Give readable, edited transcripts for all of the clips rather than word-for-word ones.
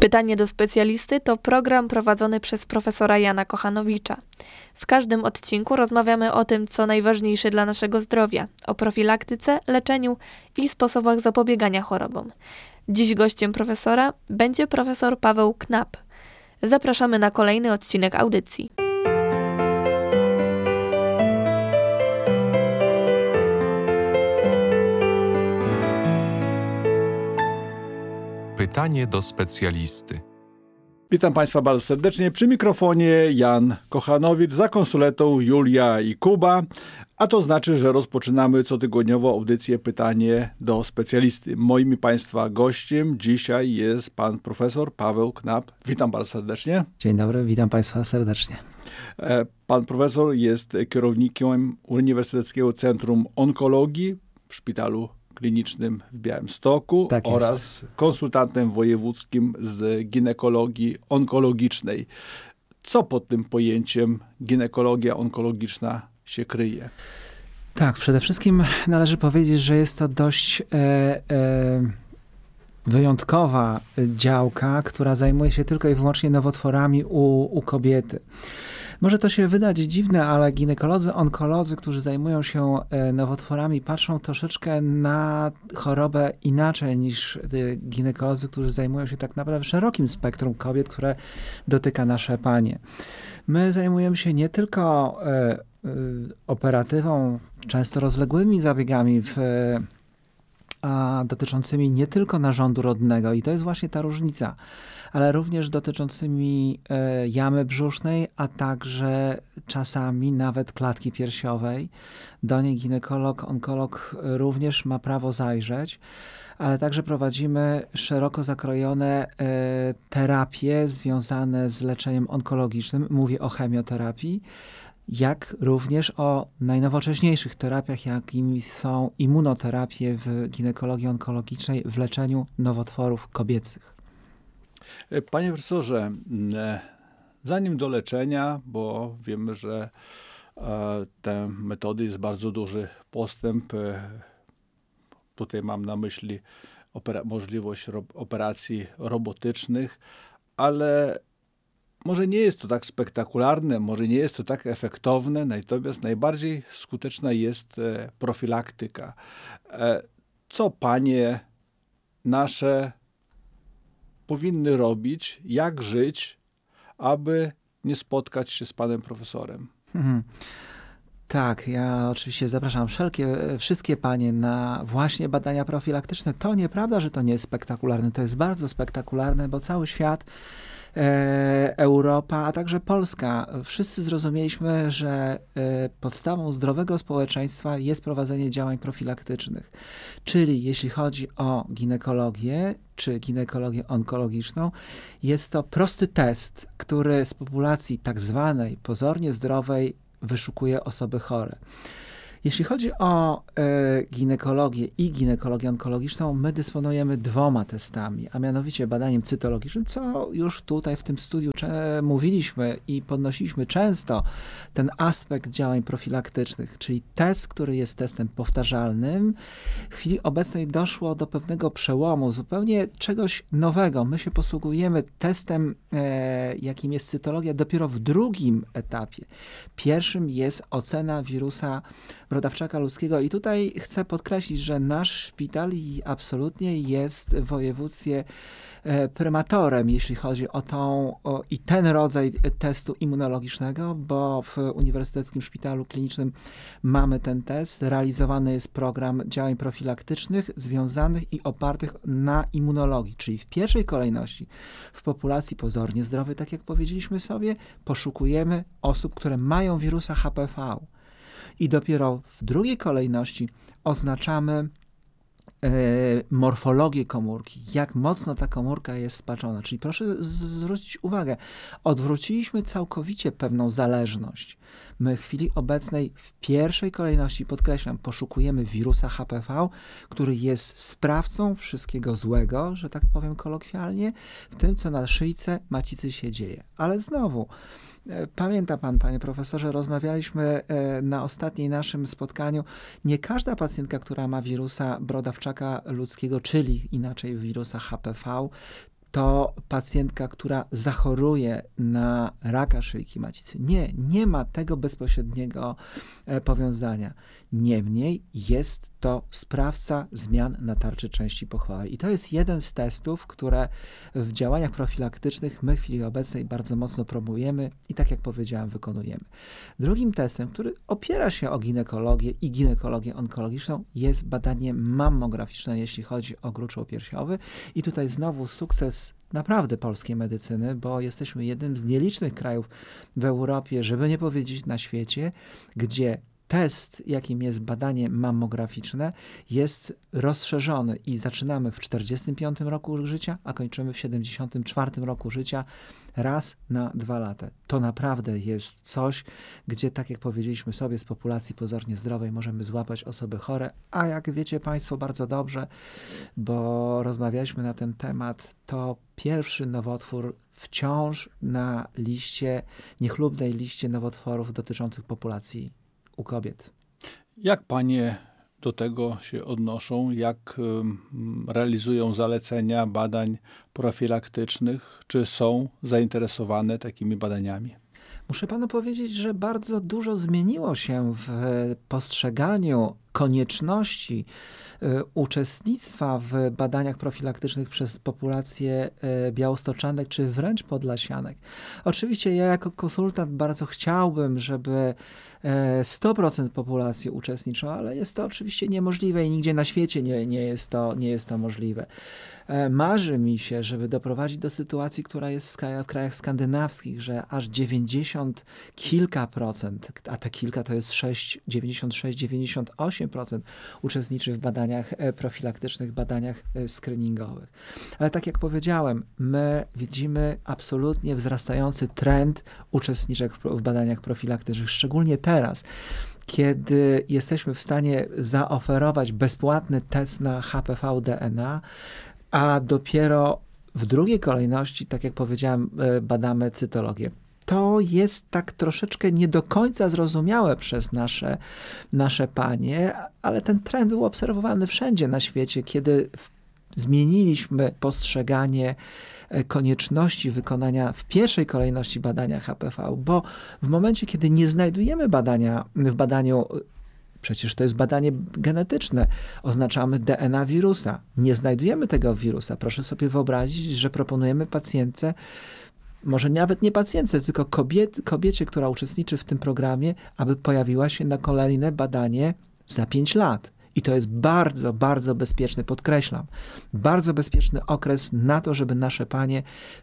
Pytanie do specjalisty to program prowadzony przez profesora Jana Kochanowicza. W każdym odcinku rozmawiamy o tym, co najważniejsze dla naszego zdrowia, o profilaktyce, leczeniu i sposobach zapobiegania chorobom. Dziś gościem profesora będzie profesor Paweł Knap. Zapraszamy na kolejny odcinek audycji. Pytanie do specjalisty. Witam Państwa bardzo serdecznie. Przy mikrofonie Jan Kochanowicz, za konsoletą Julia i Kuba. A to znaczy, że rozpoczynamy cotygodniową audycję Pytanie do specjalisty. Moim Państwa gościem dzisiaj jest pan profesor Paweł Knap. Witam bardzo serdecznie. Dzień dobry, witam Państwa serdecznie. Pan profesor jest kierownikiem Uniwersyteckiego Centrum Onkologii w Szpitalu Klinicznym w Białymstoku oraz konsultantem wojewódzkim z ginekologii onkologicznej. Co pod tym pojęciem ginekologia onkologiczna się kryje? Tak, przede wszystkim należy powiedzieć, że jest to dość wyjątkowa działka, która zajmuje się tylko i wyłącznie nowotworami u kobiety. Może to się wydać dziwne, ale ginekolodzy, onkolodzy, którzy zajmują się nowotworami, patrzą troszeczkę na chorobę inaczej niż ginekolodzy, którzy zajmują się tak naprawdę szerokim spektrum kobiet, które dotyka nasze panie. My zajmujemy się nie tylko operatywą, często rozległymi zabiegami dotyczącymi nie tylko narządu rodnego, i to jest właśnie ta różnica, ale również dotyczącymi jamy brzusznej, a także czasami nawet klatki piersiowej. Do niej ginekolog, onkolog również ma prawo zajrzeć, ale także prowadzimy szeroko zakrojone terapie związane z leczeniem onkologicznym. Mówię o chemioterapii, jak również o najnowocześniejszych terapiach, jakimi są immunoterapie w ginekologii onkologicznej w leczeniu nowotworów kobiecych. Panie profesorze, zanim do leczenia, bo wiemy, że te metody jest bardzo duży postęp. Tutaj mam na myśli możliwość operacji robotycznych, ale może nie jest to tak spektakularne, może nie jest to tak efektowne, natomiast najbardziej skuteczna jest profilaktyka. Co panie nasze powinny robić, jak żyć, aby nie spotkać się z panem profesorem? Tak, ja oczywiście zapraszam wszystkie panie na właśnie badania profilaktyczne. To nieprawda, że to nie jest spektakularne. To jest bardzo spektakularne, bo cały świat, Europa, a także Polska, wszyscy zrozumieliśmy, że podstawą zdrowego społeczeństwa jest prowadzenie działań profilaktycznych. Czyli jeśli chodzi o ginekologię, czy ginekologię onkologiczną, jest to prosty test, który z populacji tak zwanej pozornie zdrowej wyszukuje osoby chore. Jeśli chodzi o ginekologię i ginekologię onkologiczną, my dysponujemy 2 testami, a mianowicie badaniem cytologicznym, co już tutaj w tym studiu mówiliśmy i podnosiliśmy często ten aspekt działań profilaktycznych, czyli test, który jest testem powtarzalnym. W chwili obecnej doszło do pewnego przełomu, zupełnie czegoś nowego. My się posługujemy testem, jakim jest cytologia, dopiero w drugim etapie. Pierwszym jest ocena wirusa brodawczaka ludzkiego i tutaj chcę podkreślić, że nasz szpital absolutnie jest w województwie prymatorem, jeśli chodzi o ten rodzaj testu immunologicznego, bo w Uniwersyteckim Szpitalu Klinicznym mamy ten test. Realizowany jest program działań profilaktycznych związanych i opartych na immunologii, czyli w pierwszej kolejności w populacji pozornie zdrowej, tak jak powiedzieliśmy sobie, poszukujemy osób, które mają wirusa HPV. I dopiero w drugiej kolejności oznaczamy morfologię komórki, jak mocno ta komórka jest spaczona. Czyli proszę zwrócić uwagę, odwróciliśmy całkowicie pewną zależność. My w chwili obecnej w pierwszej kolejności, podkreślam, poszukujemy wirusa HPV, który jest sprawcą wszystkiego złego, że tak powiem kolokwialnie, w tym, co na szyjce macicy się dzieje. Ale znowu, pamięta pan, panie profesorze, rozmawialiśmy na ostatnim naszym spotkaniu, nie każda pacjentka, która ma wirusa brodawczaka ludzkiego, czyli inaczej wirusa HPV, to pacjentka, która zachoruje na raka szyjki macicy. Nie ma tego bezpośredniego powiązania. Niemniej jest to sprawca zmian na tarczy części pochwowej. I to jest jeden z testów, które w działaniach profilaktycznych my w chwili obecnej bardzo mocno promujemy i tak jak powiedziałem, wykonujemy. Drugim testem, który opiera się o ginekologię i ginekologię onkologiczną, jest badanie mammograficzne, jeśli chodzi o gruczoł piersiowy. I tutaj znowu sukces naprawdę polskiej medycyny, bo jesteśmy jednym z nielicznych krajów w Europie, żeby nie powiedzieć na świecie, gdzie test, jakim jest badanie mammograficzne, jest rozszerzony i zaczynamy w 45 roku życia, a kończymy w 74 roku życia raz na 2 lata. To naprawdę jest coś, gdzie, tak jak powiedzieliśmy sobie, z populacji pozornie zdrowej możemy złapać osoby chore, a jak wiecie Państwo bardzo dobrze, bo rozmawialiśmy na ten temat, to pierwszy nowotwór wciąż na liście, niechlubnej liście nowotworów dotyczących populacji u kobiet. Jak panie do tego się odnoszą? Jak realizują zalecenia badań profilaktycznych? Czy są zainteresowane takimi badaniami? Muszę panu powiedzieć, że bardzo dużo zmieniło się w postrzeganiu konieczności uczestnictwa w badaniach profilaktycznych przez populację białostoczanek czy wręcz podlasianek. Oczywiście ja jako konsultant bardzo chciałbym, żeby 100% populacji uczestniczyło, ale jest to oczywiście niemożliwe i nigdzie na świecie nie jest to możliwe. Marzy mi się, żeby doprowadzić do sytuacji, która jest w krajach skandynawskich, że aż 90 kilka procent, a te kilka to jest 96-98% uczestniczy w badaniach profilaktycznych, badaniach screeningowych. Ale tak jak powiedziałem, my widzimy absolutnie wzrastający trend uczestniczek w badaniach profilaktycznych, szczególnie teraz, kiedy jesteśmy w stanie zaoferować bezpłatny test na HPV-DNA, a dopiero w drugiej kolejności, tak jak powiedziałem, badamy cytologię. To jest tak troszeczkę nie do końca zrozumiałe przez nasze panie, ale ten trend był obserwowany wszędzie na świecie, kiedy zmieniliśmy postrzeganie konieczności wykonania w pierwszej kolejności badania HPV, bo w momencie, kiedy nie znajdujemy w badaniu, przecież to jest badanie genetyczne, oznaczamy DNA wirusa, nie znajdujemy tego wirusa. Proszę sobie wyobrazić, że proponujemy pacjentce, może nawet nie pacjentce, tylko kobiecie, która uczestniczy w tym programie, aby pojawiła się na kolejne badanie za 5 lat. I to jest bardzo, bardzo bezpieczny, podkreślam, bardzo bezpieczny okres na to, żeby nasze panie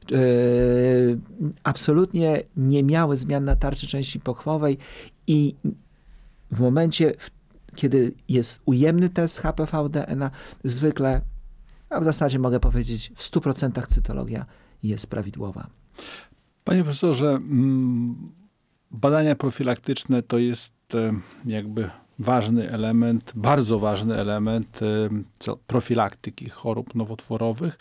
absolutnie nie miały zmian na tarczy części pochwowej i w momencie, kiedy jest ujemny test HPV-DNA, zwykle, a w zasadzie mogę powiedzieć w 100% cytologia jest prawidłowa. Panie profesorze, badania profilaktyczne to jest jakby ważny element, bardzo ważny element profilaktyki chorób nowotworowych.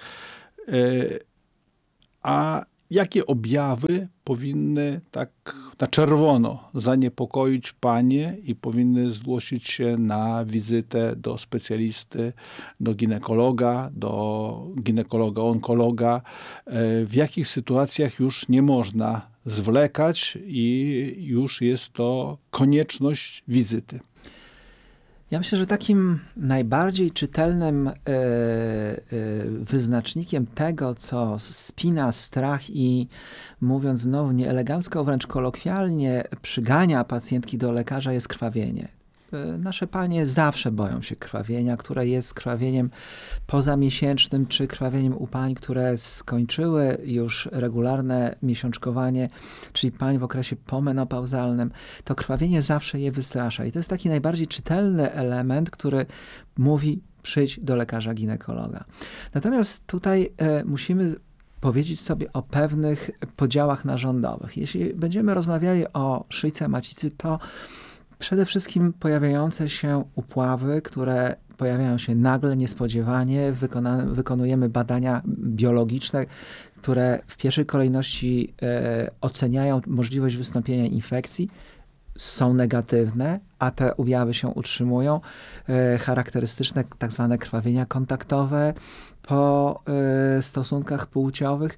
A jakie objawy powinny tak na czerwono zaniepokoić panie i powinny zgłosić się na wizytę do specjalisty, do ginekologa, onkologa? W jakich sytuacjach już nie można zwlekać i już jest to konieczność wizyty? Ja myślę, że takim najbardziej czytelnym wyznacznikiem tego, co spina strach i, mówiąc znowu nieelegancko, wręcz kolokwialnie, przygania pacjentki do lekarza, jest krwawienie. Nasze panie zawsze boją się krwawienia, które jest krwawieniem pozamiesięcznym, czy krwawieniem u pań, które skończyły już regularne miesiączkowanie, czyli pań w okresie pomenopauzalnym. To krwawienie zawsze je wystrasza. I to jest taki najbardziej czytelny element, który mówi: przyjdź do lekarza ginekologa. Natomiast tutaj musimy powiedzieć sobie o pewnych podziałach narządowych. Jeśli będziemy rozmawiali o szyjce macicy, to przede wszystkim pojawiające się upławy, które pojawiają się nagle, niespodziewanie. Wykonujemy badania biologiczne, które w pierwszej kolejności oceniają możliwość wystąpienia infekcji. są negatywne, a te objawy się utrzymują. Charakterystyczne tak zwane krwawienia kontaktowe po stosunkach płciowych,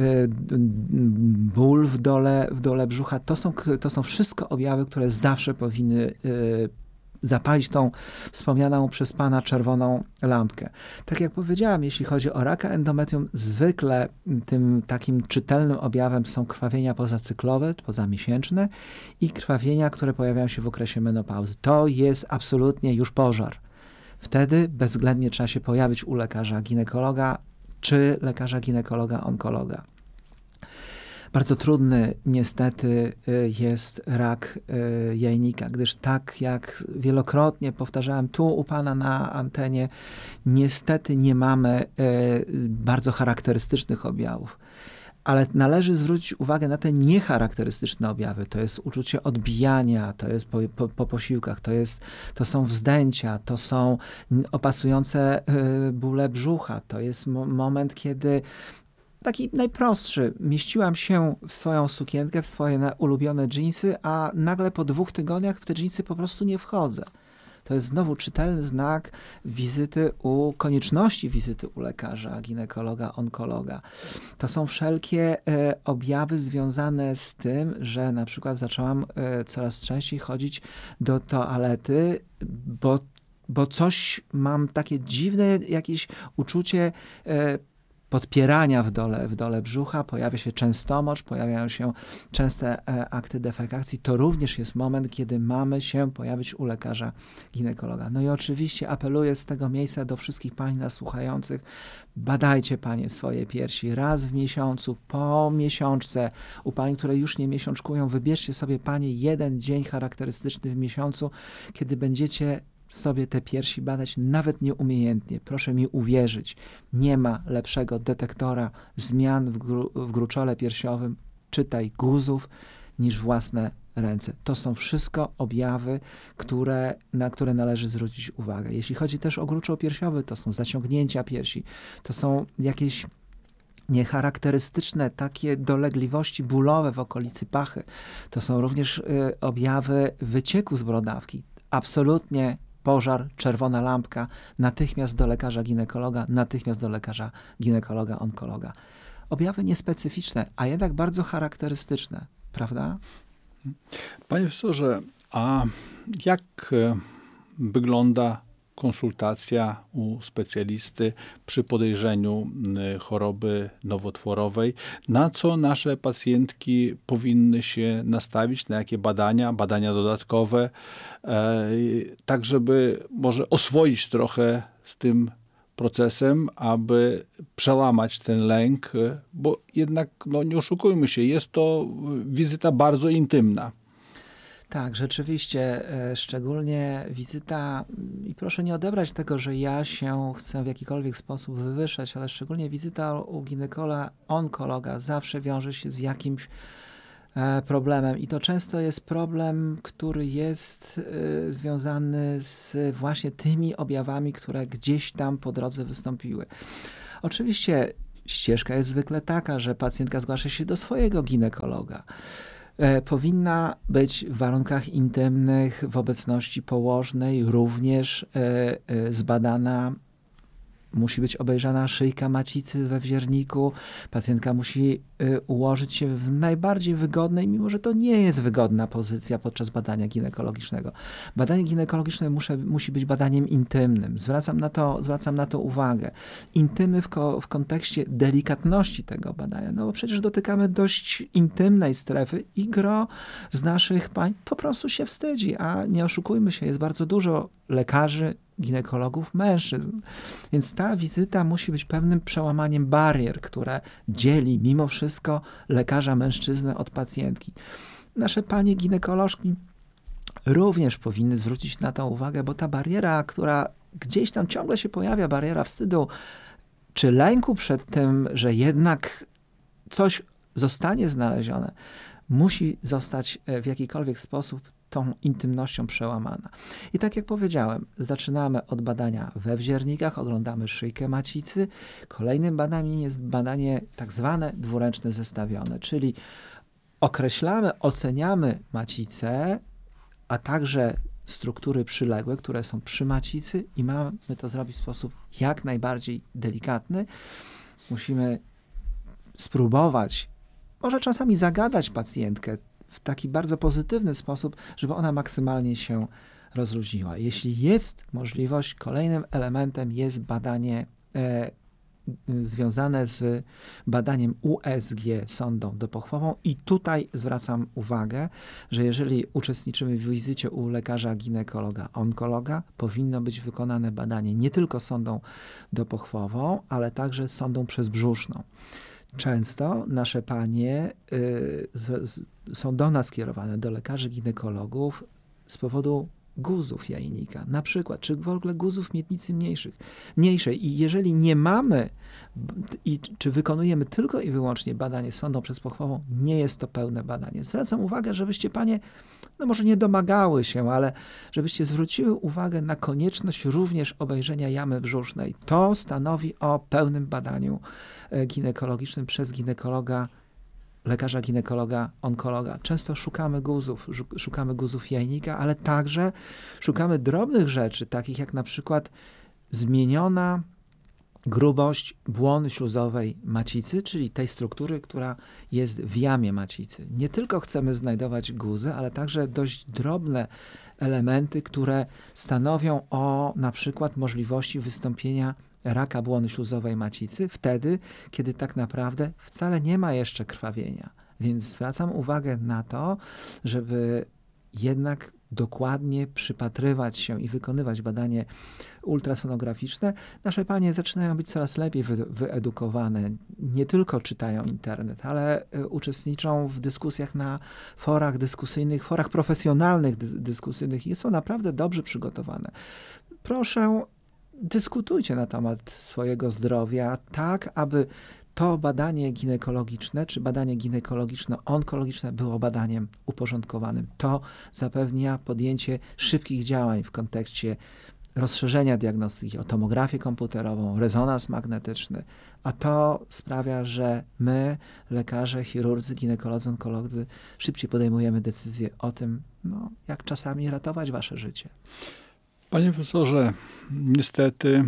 ból w dole brzucha. To są wszystko objawy, które zawsze powinny zapalić tą wspomnianą przez pana czerwoną lampkę. Tak jak powiedziałam, jeśli chodzi o raka endometrium, zwykle tym takim czytelnym objawem są krwawienia pozacyklowe, pozamiesięczne i krwawienia, które pojawiają się w okresie menopauzy. To jest absolutnie już pożar. Wtedy bezwzględnie trzeba się pojawić u lekarza ginekologa czy lekarza ginekologa onkologa. Bardzo trudny niestety jest rak jajnika, gdyż tak jak wielokrotnie powtarzałem tu u pana na antenie, niestety nie mamy bardzo charakterystycznych objawów. Ale należy zwrócić uwagę na te niecharakterystyczne objawy. To jest uczucie odbijania, to jest po posiłkach, to są wzdęcia, to są opasujące bóle brzucha, to jest moment, kiedy taki najprostszy. Mieściłam się w swoją sukienkę, w swoje ulubione dżinsy, a nagle po 2 tygodniach w te dżinsy po prostu nie wchodzę. To jest znowu czytelny znak konieczności wizyty u lekarza, ginekologa, onkologa. To są wszelkie objawy związane z tym, że na przykład zaczęłam coraz częściej chodzić do toalety, bo coś mam takie dziwne jakieś uczucie podpierania w dole brzucha, pojawia się częstomocz, pojawiają się częste akty defekacji. To również jest moment, kiedy mamy się pojawić u lekarza ginekologa. No i oczywiście apeluję z tego miejsca do wszystkich pań nas słuchających, badajcie panie swoje piersi raz w miesiącu, po miesiączce. U pań, które już nie miesiączkują, wybierzcie sobie panie 1 dzień charakterystyczny w miesiącu, kiedy będziecie sobie te piersi badać nawet nieumiejętnie. Proszę mi uwierzyć, nie ma lepszego detektora zmian w gruczole piersiowym, czytaj guzów, niż własne ręce. To są wszystko objawy, na które należy zwrócić uwagę. Jeśli chodzi też o gruczoł piersiowy, to są zaciągnięcia piersi, to są jakieś niecharakterystyczne takie dolegliwości bólowe w okolicy pachy. To są również objawy wycieku z brodawki. Absolutnie pożar, czerwona lampka, natychmiast do lekarza ginekologa, natychmiast do lekarza ginekologa, onkologa. Objawy niespecyficzne, a jednak bardzo charakterystyczne, prawda? Panie profesorze, a jak wygląda konsultacja u specjalisty przy podejrzeniu choroby nowotworowej? Na co nasze pacjentki powinny się nastawić? Na jakie badania dodatkowe? Tak, żeby może oswoić trochę z tym procesem, aby przełamać ten lęk, bo jednak, nie oszukujmy się, jest to wizyta bardzo intymna. Tak, rzeczywiście, szczególnie wizyta, i proszę nie odebrać tego, że ja się chcę w jakikolwiek sposób wywyższać, ale szczególnie wizyta u ginekologa, onkologa zawsze wiąże się z jakimś problemem i to często jest problem, który jest związany z właśnie tymi objawami, które gdzieś tam po drodze wystąpiły. Oczywiście ścieżka jest zwykle taka, że pacjentka zgłasza się do swojego ginekologa. Powinna być w warunkach intymnych, w obecności położnej, również zbadana, musi być obejrzana szyjka macicy we wzierniku. Pacjentka musi ułożyć się w najbardziej wygodnej, mimo że to nie jest wygodna pozycja podczas badania ginekologicznego. Badanie ginekologiczne musi być badaniem intymnym. Zwracam na to uwagę. Intymny w kontekście delikatności tego badania, no bo przecież dotykamy dość intymnej strefy i gro z naszych pań po prostu się wstydzi, a nie oszukujmy się, jest bardzo dużo lekarzy, ginekologów, mężczyzn. Więc ta wizyta musi być pewnym przełamaniem barier, które dzieli mimo wszystko lekarza mężczyznę od pacjentki. Nasze panie ginekolożki również powinny zwrócić na to uwagę, bo ta bariera, która gdzieś tam ciągle się pojawia, bariera wstydu, czy lęku przed tym, że jednak coś zostanie znalezione, musi zostać w jakikolwiek sposób tą intymnością przełamana. I tak jak powiedziałem, zaczynamy od badania we wziernikach, oglądamy szyjkę macicy. Kolejnym badaniem jest badanie tak zwane dwuręczne zestawione, czyli określamy, oceniamy macicę a także struktury przyległe, które są przy macicy i mamy to zrobić w sposób jak najbardziej delikatny. Musimy spróbować, może czasami zagadać pacjentkę w taki bardzo pozytywny sposób, żeby ona maksymalnie się rozluźniła. Jeśli jest możliwość, kolejnym elementem jest badanie związane z badaniem USG sondą dopochwową i tutaj zwracam uwagę, że jeżeli uczestniczymy w wizycie u lekarza ginekologa, onkologa, powinno być wykonane badanie nie tylko sondą dopochwową, ale także sondą przezbrzuszną. Często nasze panie są do nas kierowane, do lekarzy ginekologów z powodu guzów jajnika, na przykład, czy w ogóle guzów miednicy mniejszej. I jeżeli nie mamy, czy wykonujemy tylko i wyłącznie badanie sondą przezpochwową, nie jest to pełne badanie. Zwracam uwagę, żebyście panie, no może nie domagały się, ale żebyście zwróciły uwagę na konieczność również obejrzenia jamy brzusznej. To stanowi o pełnym badaniu ginekologicznym przez ginekologa, lekarza ginekologa, onkologa. Często szukamy guzów jajnika, ale także szukamy drobnych rzeczy, takich jak na przykład zmieniona grubość błony śluzowej macicy, czyli tej struktury, która jest w jamie macicy. Nie tylko chcemy znajdować guzy, ale także dość drobne elementy, które stanowią o na przykład możliwości wystąpienia raka błony śluzowej macicy, wtedy, kiedy tak naprawdę wcale nie ma jeszcze krwawienia. Więc zwracam uwagę na to, żeby jednak dokładnie przypatrywać się i wykonywać badanie ultrasonograficzne. Nasze panie zaczynają być coraz lepiej wyedukowane. Nie tylko czytają internet, ale uczestniczą w dyskusjach na forach dyskusyjnych, forach profesjonalnych dyskusyjnych i są naprawdę dobrze przygotowane. Proszę, dyskutujcie na temat swojego zdrowia, tak aby to badanie ginekologiczne, czy badanie ginekologiczno-onkologiczne było badaniem uporządkowanym. To zapewnia podjęcie szybkich działań w kontekście rozszerzenia diagnostyki o tomografię komputerową, rezonans magnetyczny, a to sprawia, że my, lekarze, chirurdzy, ginekolodzy, onkolodzy, szybciej podejmujemy decyzje o tym, jak czasami ratować wasze życie. Panie profesorze, niestety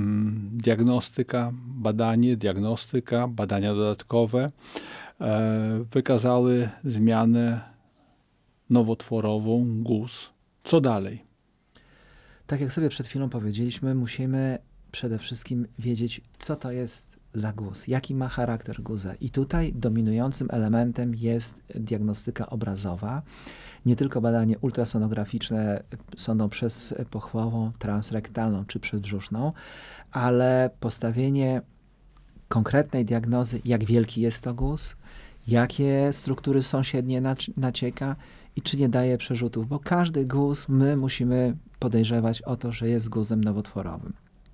badania dodatkowe wykazały zmianę nowotworową guz. Co dalej? Tak jak sobie przed chwilą powiedzieliśmy, musimy przede wszystkim wiedzieć, co to jest za guz, jaki ma charakter guza. I tutaj dominującym elementem jest diagnostyka obrazowa. Nie tylko badanie ultrasonograficzne sondą przezpochwową, transrektalną czy przedbrzuszną, ale postawienie konkretnej diagnozy, jak wielki jest to guz, jakie struktury sąsiednie nacieka i czy nie daje przerzutów, bo każdy guz my musimy podejrzewać o to, że jest guzem nowotworowym.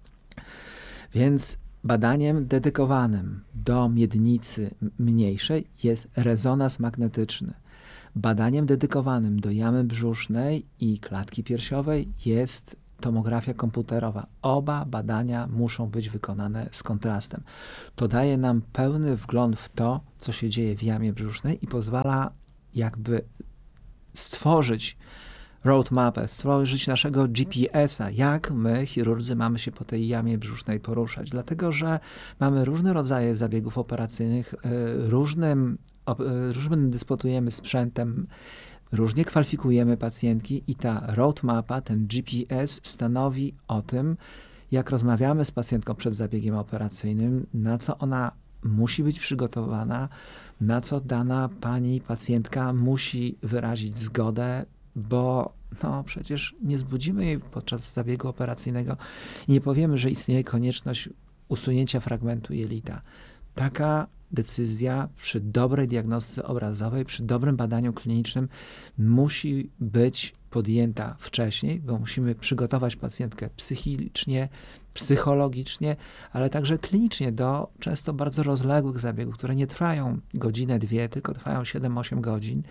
Więc badaniem dedykowanym do miednicy mniejszej jest rezonans magnetyczny. Badaniem dedykowanym do jamy brzusznej i klatki piersiowej jest tomografia komputerowa. Oba badania muszą być wykonane z kontrastem. To daje nam pełny wgląd w to, co się dzieje w jamie brzusznej i pozwala jakby stworzyć roadmapę, stworzyć naszego GPS-a, jak my, chirurdzy, mamy się po tej jamie brzusznej poruszać. Dlatego, że mamy różne rodzaje zabiegów operacyjnych, różnym dysponujemy sprzętem, różnie kwalifikujemy pacjentki i ta roadmapa, ten GPS stanowi o tym, jak rozmawiamy z pacjentką przed zabiegiem operacyjnym, na co ona musi być przygotowana, na co dana pani pacjentka musi wyrazić zgodę, bo przecież nie zbudzimy jej podczas zabiegu operacyjnego i nie powiemy, że istnieje konieczność usunięcia fragmentu jelita. Taka decyzja przy dobrej diagnostyce obrazowej, przy dobrym badaniu klinicznym musi być podjęta wcześniej, bo musimy przygotować pacjentkę psychicznie, psychologicznie, ale także klinicznie do często bardzo rozległych zabiegów, które nie trwają godzinę, dwie, tylko trwają 7-8 godzin.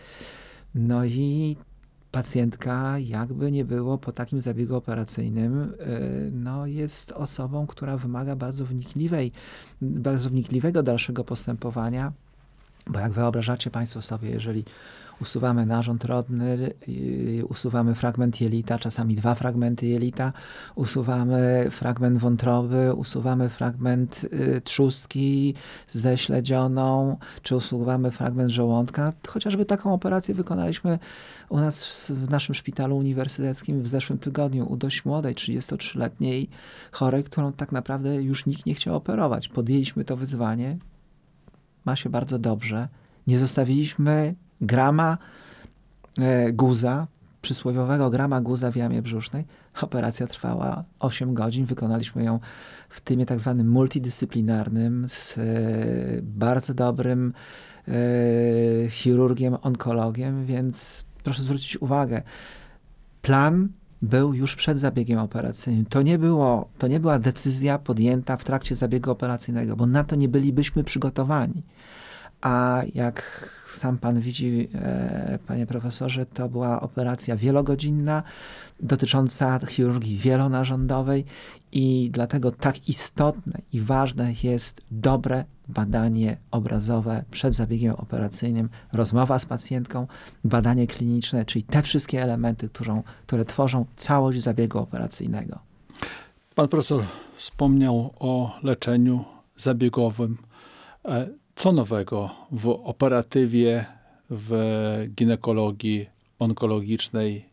I pacjentka, jakby nie było, po takim zabiegu operacyjnym, jest osobą, która wymaga bardzo wnikliwego dalszego postępowania Bo jak wyobrażacie państwo sobie, jeżeli usuwamy narząd rodny, usuwamy fragment jelita, czasami 2 fragmenty jelita, usuwamy fragment wątroby, usuwamy fragment trzustki ze śledzioną, czy usuwamy fragment żołądka. Chociażby taką operację wykonaliśmy u nas w naszym szpitalu uniwersyteckim w zeszłym tygodniu u dość młodej, 33-letniej chorej, którą tak naprawdę już nikt nie chciał operować. Podjęliśmy to wyzwanie. Ma się bardzo dobrze. Nie zostawiliśmy grama guza, przysłowiowego grama guza w jamie brzusznej. Operacja trwała 8 godzin. Wykonaliśmy ją w tymie tak zwanym multidyscyplinarnym z bardzo dobrym chirurgiem, onkologiem, więc proszę zwrócić uwagę. Plan był już przed zabiegiem operacyjnym. To nie była decyzja podjęta w trakcie zabiegu operacyjnego, bo na to nie bylibyśmy przygotowani. A jak sam pan widzi, panie profesorze, to była operacja wielogodzinna, dotycząca chirurgii wielonarządowej i dlatego tak istotne i ważne jest dobre badanie obrazowe przed zabiegiem operacyjnym, rozmowa z pacjentką, badanie kliniczne, czyli te wszystkie elementy, które tworzą całość zabiegu operacyjnego. Pan profesor wspomniał o leczeniu zabiegowym. Co nowego w operatywie, w ginekologii onkologicznej?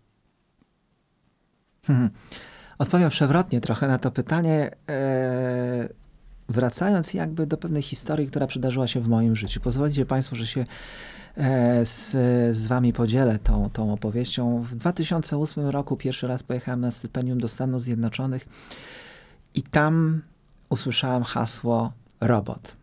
Odpowiem przewrotnie trochę na to pytanie, wracając jakby do pewnej historii, która przydarzyła się w moim życiu. Pozwolicie państwo, że się z wami podzielę tą opowieścią. W 2008 roku pierwszy raz pojechałem na stypendium do Stanów Zjednoczonych i tam usłyszałem hasło robot.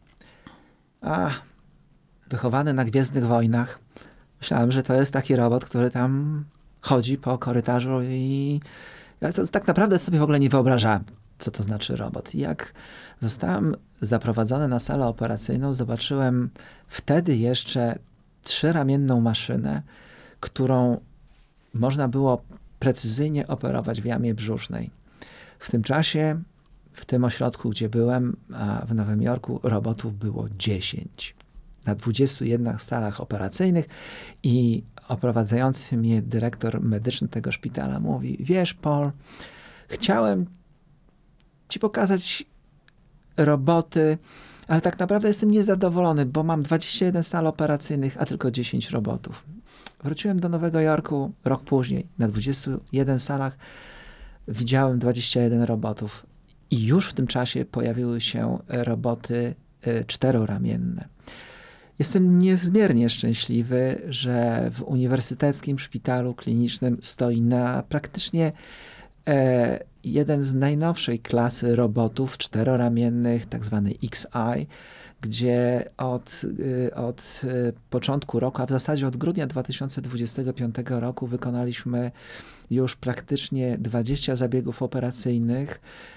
Wychowany na Gwiezdnych Wojnach, myślałem, że to jest taki robot, który tam chodzi po korytarzu i ja to tak naprawdę sobie w ogóle nie wyobrażałem, co to znaczy robot. I jak zostałem zaprowadzony na salę operacyjną, zobaczyłem wtedy jeszcze 3-ramienną maszynę, którą można było precyzyjnie operować w jamie brzusznej. W tym czasie, w tym ośrodku, gdzie byłem, w Nowym Jorku, robotów było 10. Na 21 salach operacyjnych i oprowadzający mnie dyrektor medyczny tego szpitala mówi: wiesz, Paul, chciałem ci pokazać roboty, ale tak naprawdę jestem niezadowolony, bo mam 21 sal operacyjnych, a tylko 10 robotów. Wróciłem do Nowego Jorku rok później. Na 21 salach widziałem 21 robotów. I już w tym czasie pojawiły się roboty 4-ramienne. Jestem niezmiernie szczęśliwy, że w uniwersyteckim szpitalu klinicznym stoi na praktycznie jeden z najnowszej klasy robotów 4-ramiennych, tak zwany XI, gdzie od początku roku, a w zasadzie od grudnia 2025 roku wykonaliśmy już praktycznie 20 zabiegów operacyjnych.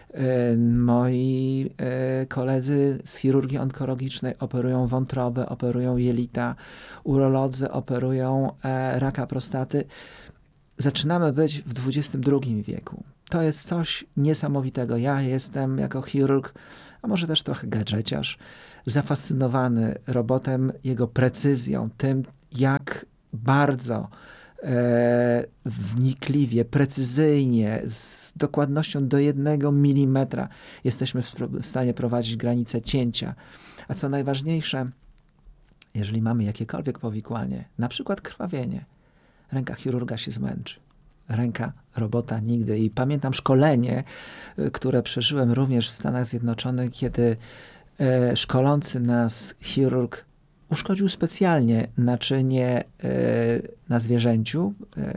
Moi koledzy z chirurgii onkologicznej operują wątrobę, operują jelita, urolodzy operują raka prostaty. Zaczynamy być w XXI wieku. To jest coś niesamowitego. Ja jestem jako chirurg, a może też trochę gadżeciarz, zafascynowany robotem, jego precyzją, tym jak bardzo wnikliwie, precyzyjnie, z dokładnością do 1 milimetra jesteśmy w stanie prowadzić granicę cięcia. A co najważniejsze, jeżeli mamy jakiekolwiek powikłanie, na przykład krwawienie, ręka chirurga się zmęczy. Ręka robota nigdy. I pamiętam szkolenie, które przeżyłem również w Stanach Zjednoczonych, kiedy szkolący nas chirurg uszkodził specjalnie naczynie na zwierzęciu.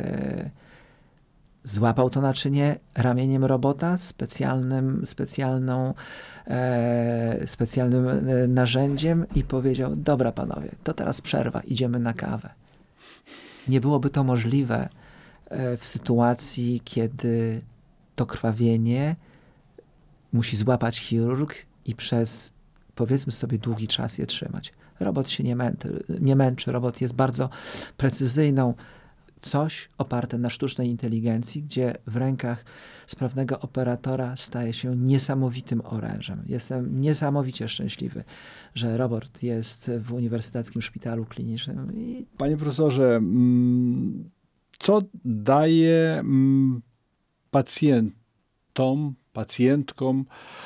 Złapał to naczynie ramieniem robota specjalnym narzędziem i powiedział: dobra panowie, to teraz przerwa, idziemy na kawę. Nie byłoby to możliwe w sytuacji, kiedy to krwawienie musi złapać chirurg i przez, powiedzmy sobie, długi czas je trzymać. Robot się nie męczy. Robot jest bardzo precyzyjną, coś oparte na sztucznej inteligencji, gdzie w rękach sprawnego operatora staje się niesamowitym orężem. Jestem niesamowicie szczęśliwy, że robot jest w Uniwersyteckim Szpitalu Klinicznym. Panie profesorze, co daje pacjentkom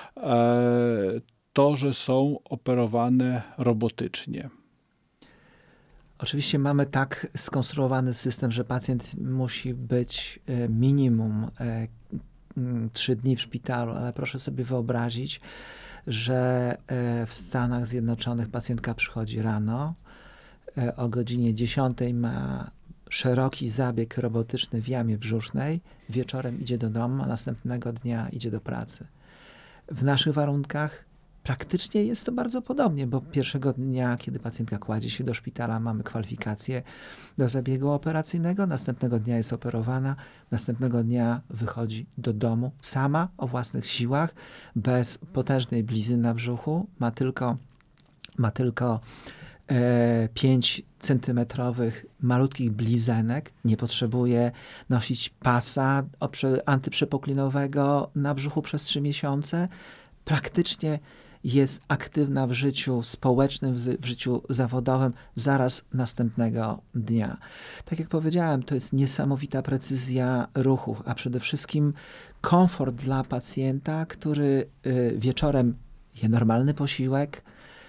to, że są operowane robotycznie? Oczywiście mamy tak skonstruowany system, że pacjent musi być minimum 3 dni w szpitalu, ale proszę sobie wyobrazić, że w Stanach Zjednoczonych pacjentka przychodzi rano, o godzinie 10 ma szeroki zabieg robotyczny w jamie brzusznej, wieczorem idzie do domu, a następnego dnia idzie do pracy. W naszych warunkach praktycznie jest to bardzo podobnie, bo pierwszego dnia, kiedy pacjentka kładzie się do szpitala, mamy kwalifikację do zabiegu operacyjnego, następnego dnia jest operowana, następnego dnia wychodzi do domu sama, o własnych siłach, bez potężnej blizny na brzuchu, ma tylko 5 centymetrowych malutkich blizenek, nie potrzebuje nosić pasa antyprzepuklinowego na brzuchu przez 3 miesiące, praktycznie jest aktywna w życiu społecznym, w życiu zawodowym zaraz następnego dnia. Tak jak powiedziałem, to jest niesamowita precyzja ruchów, a przede wszystkim komfort dla pacjenta, który wieczorem je normalny posiłek,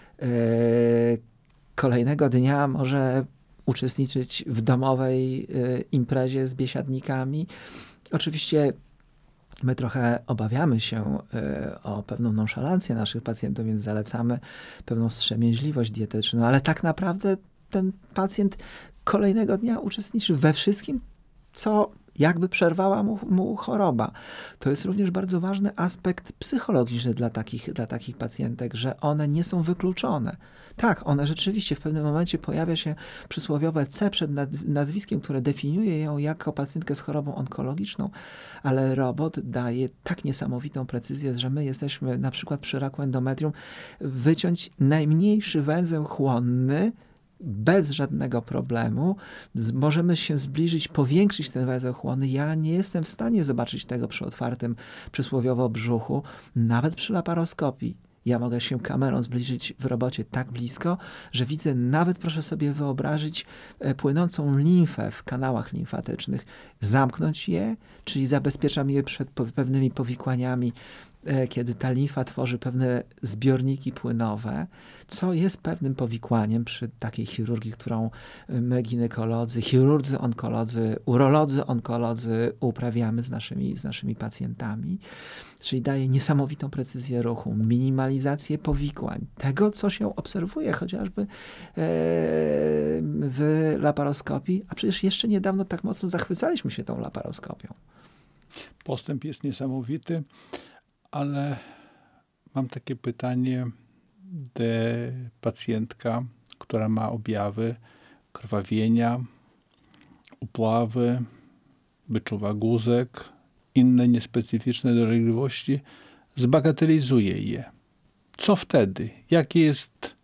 kolejnego dnia może uczestniczyć w domowej imprezie z biesiadnikami. Oczywiście my trochę obawiamy się o pewną nonszalancję naszych pacjentów, więc zalecamy pewną wstrzemięźliwość dietetyczną, ale tak naprawdę ten pacjent kolejnego dnia uczestniczy we wszystkim, co jakby przerwała mu choroba. To jest również bardzo ważny aspekt psychologiczny dla takich pacjentek, że one nie są wykluczone. Tak, one rzeczywiście w pewnym momencie pojawia się przysłowiowe C przed nazwiskiem, które definiuje ją jako pacjentkę z chorobą onkologiczną, ale robot daje tak niesamowitą precyzję, że my jesteśmy na przykład przy raku endometrium wyciąć najmniejszy węzeł chłonny bez żadnego problemu. Możemy się zbliżyć, powiększyć ten węzeł chłonny. Ja nie jestem w stanie zobaczyć tego przy otwartym przysłowiowo brzuchu, nawet przy laparoskopii. Ja mogę się kamerą zbliżyć w robocie tak blisko, że widzę nawet, proszę sobie wyobrazić, płynącą limfę w kanałach limfatycznych. Zamknąć je, czyli zabezpieczam je przed pewnymi powikłaniami, kiedy ta limfa tworzy pewne zbiorniki płynowe, co jest pewnym powikłaniem przy takiej chirurgii, którą my ginekolodzy, chirurdzy, onkolodzy, urolodzy, onkolodzy uprawiamy z naszymi pacjentami. Czyli daje niesamowitą precyzję ruchu, minimalizację powikłań, tego, co się obserwuje chociażby w laparoskopii, a przecież jeszcze niedawno tak mocno zachwycaliśmy się tą laparoskopią. Postęp jest niesamowity, ale mam takie pytanie, pacjentka, która ma objawy krwawienia, upławy, wyczuwa guzek, inne niespecyficzne dolegliwości, zbagatelizuje je. Co wtedy? Jakie jest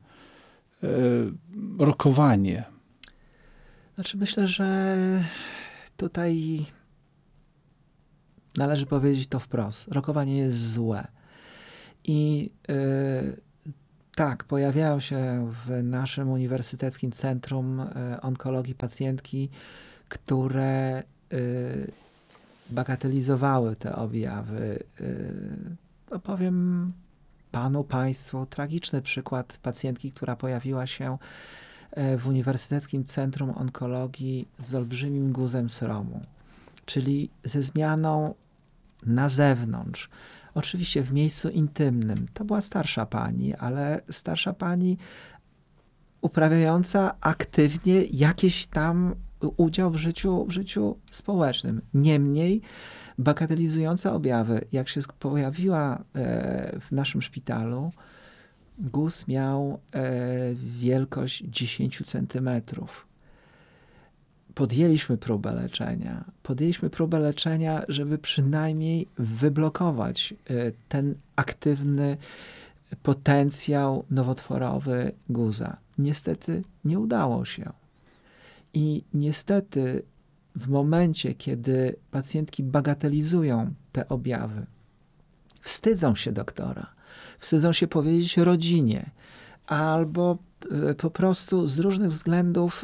rokowanie? Znaczy myślę, że tutaj należy powiedzieć to wprost. Rokowanie jest złe. I tak, pojawiają się w naszym Uniwersyteckim Centrum Onkologii pacjentki, które bagatelizowały te objawy. Opowiem państwu tragiczny przykład pacjentki, która pojawiła się w Uniwersyteckim Centrum Onkologii z olbrzymim guzem sromu, czyli ze zmianą na zewnątrz. Oczywiście w miejscu intymnym. To była starsza pani, ale starsza pani uprawiająca aktywnie jakiś tam udział w życiu społecznym. Niemniej bagatelizująca objawy. Jak się pojawiła w naszym szpitalu, guz miał wielkość 10 centymetrów. Podjęliśmy próbę leczenia, żeby przynajmniej wyblokować ten aktywny potencjał nowotworowy guza. Niestety nie udało się. I niestety w momencie, kiedy pacjentki bagatelizują te objawy, wstydzą się doktora, wstydzą się powiedzieć rodzinie, albo po prostu z różnych względów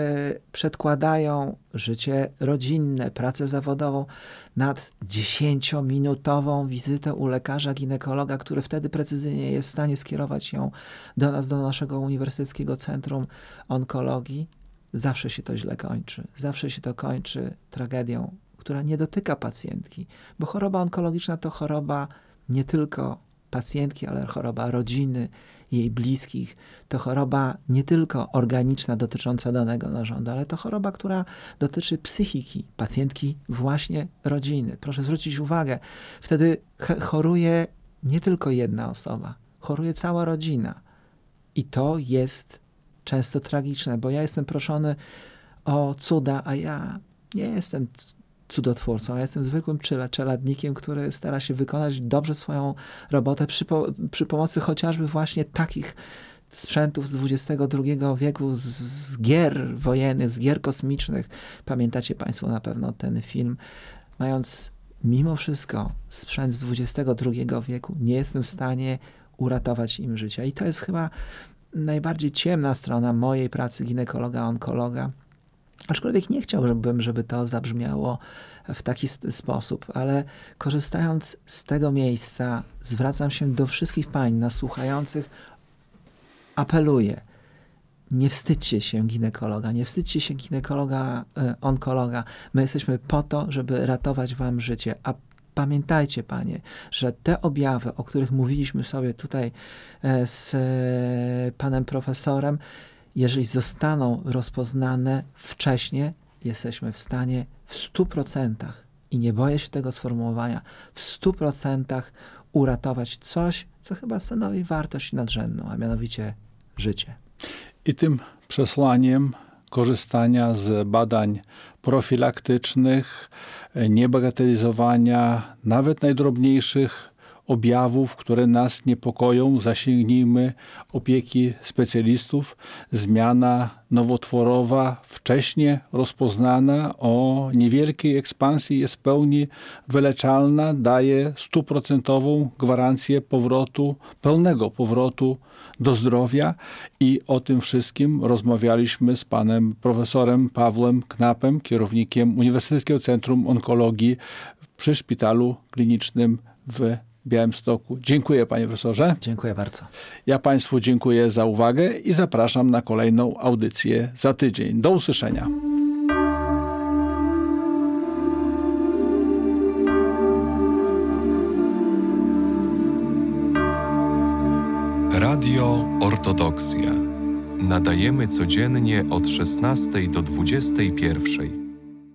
przedkładają życie rodzinne, pracę zawodową nad 10-minutową wizytę u lekarza ginekologa, który wtedy precyzyjnie jest w stanie skierować ją do nas, do naszego Uniwersyteckiego Centrum Onkologii. Zawsze się to źle kończy. Zawsze się to kończy tragedią, która nie dotyka pacjentki, bo choroba onkologiczna to choroba nie tylko pacjentki, ale choroba rodziny, jej bliskich. To choroba nie tylko organiczna dotycząca danego narządu, ale to choroba, która dotyczy psychiki pacjentki, właśnie rodziny. Proszę zwrócić uwagę, wtedy choruje nie tylko jedna osoba, choruje cała rodzina. I to jest często tragiczne, bo ja jestem proszony o cuda, a ja nie jestem cudotwórcą, ja jestem zwykłym czeladnikiem, który stara się wykonać dobrze swoją robotę przy pomocy chociażby właśnie takich sprzętów z XXI wieku, z gier wojennych, z gier kosmicznych. Pamiętacie Państwo na pewno ten film. Mając mimo wszystko sprzęt z XXI wieku, nie jestem w stanie uratować im życia. I to jest chyba najbardziej ciemna strona mojej pracy ginekologa-onkologa. Aczkolwiek nie chciałbym, żeby to zabrzmiało w taki sposób, ale korzystając z tego miejsca, zwracam się do wszystkich pań nas słuchających, apeluję, nie wstydźcie się ginekologa, nie wstydźcie się ginekologa, onkologa. My jesteśmy po to, żeby ratować wam życie, a pamiętajcie, panie, że te objawy, o których mówiliśmy sobie tutaj z panem profesorem, jeżeli zostaną rozpoznane wcześnie, jesteśmy w stanie w 100%, i nie boję się tego sformułowania, w 100% uratować coś, co chyba stanowi wartość nadrzędną, a mianowicie życie. I tym przesłaniem korzystania z badań profilaktycznych, niebagatelizowania nawet najdrobniejszych objawów, które nas niepokoją, zasięgnijmy opieki specjalistów. Zmiana nowotworowa, wcześnie rozpoznana, o niewielkiej ekspansji, jest w pełni wyleczalna, daje 100% gwarancję powrotu, pełnego powrotu do zdrowia i o tym wszystkim rozmawialiśmy z panem profesorem Pawłem Knapem, kierownikiem Uniwersyteckiego Centrum Onkologii przy Szpitalu Klinicznym w Białymstoku. Dziękuję, panie profesorze. Dziękuję bardzo. Ja państwu dziękuję za uwagę i zapraszam na kolejną audycję za tydzień. Do usłyszenia. Radio Ortodoksja. Nadajemy codziennie od 16 do 21.